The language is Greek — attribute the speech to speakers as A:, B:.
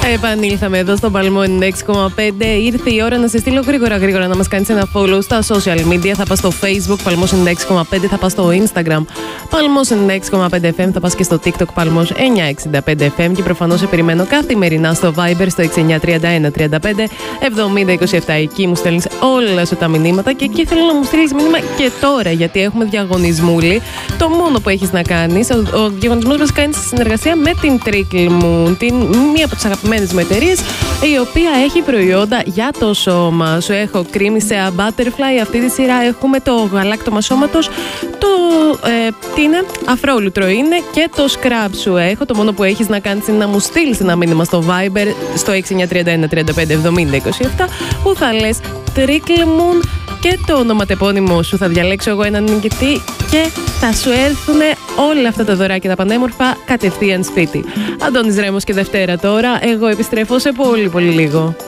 A: Επανήλθαμε εδώ στο Παλμό 96,5. Ήρθε η ώρα να σε στείλω γρήγορα να μας κάνεις ένα follow στα social media. Θα πας στο Facebook Παλμός 96,5, θα πας στο Instagram Παλμός 96,5 FM, θα πας και στο TikTok Παλμός 965 FM και προφανώς σε περιμένω καθημερινά στο Viber στο 6931 35 70 27. Εκεί μου στέλνεις όλα σου τα μηνύματα και εκεί θέλω να μου στείλεις μήνυμα και τώρα, γιατί έχουμε διαγωνισμούλη. Το μόνο που έχεις να κάνεις, ο διαγωνισμός μας κάνει στη συνεργασία με την Trickle Moon, μία από τις αγαπημένες μου εταιρείες, η οποία έχει προϊόντα για το σώμα. Σου έχω cream σε butterfly, αυτή τη σειρά έχουμε το γαλάκτωμα σώματος, το τι είναι, αφρόλουτρο είναι, και το scrub σου έχω. Το μόνο που έχεις να κάνεις είναι να μου στείλεις ένα μήνυμα στο Viber στο 6931 35 70 27 που θα λες Trickle Moon και το ονοματεπώνυμό σου. Θα διαλέξω εγώ έναν νικητή και θα σου έρθουν όλα αυτά τα δωράκια τα πανέμορφα κατευθείαν σπίτι. Αντώνης Ρέμος και Δευτέρα τώρα. Εγώ επιστρέφω σε πολύ λίγο.